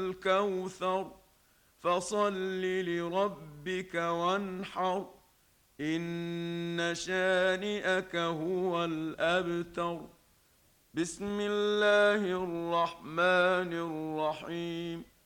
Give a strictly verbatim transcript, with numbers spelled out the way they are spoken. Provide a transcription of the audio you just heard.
الكوثر فصل لربك وانحر إن شانئك هو الأبتر. بسم الله الرحمن الرحيم.